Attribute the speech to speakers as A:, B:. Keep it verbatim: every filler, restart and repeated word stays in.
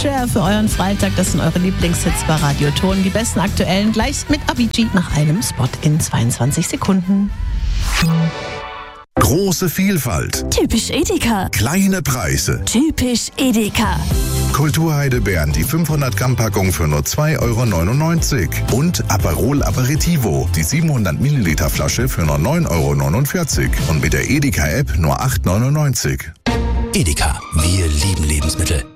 A: Share für euren Freitag. Das sind eure Lieblingshits bei Radio Ton. Die besten aktuellen gleich mit Avicii nach einem Spot in zweiundzwanzig Sekunden.
B: Große Vielfalt.
C: Typisch Edeka.
B: Kleine Preise.
C: Typisch Edeka.
B: Kulturheidelbeeren, die fünfhundert Gramm Packung für nur zwei Euro neunundneunzig. Und Aperol Aperitivo, die siebenhundert Milliliter Flasche für nur neun Euro neunundvierzig. Und mit der Edeka-App nur acht Euro neunundneunzig.
D: Edeka, wir lieben Lebensmittel.